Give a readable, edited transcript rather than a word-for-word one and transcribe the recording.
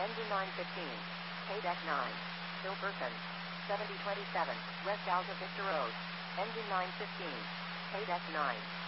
Engine 915. K-Deck 9. Hilperson. 7027, West Alta Vista Road. Engine 915. K-Deck 9.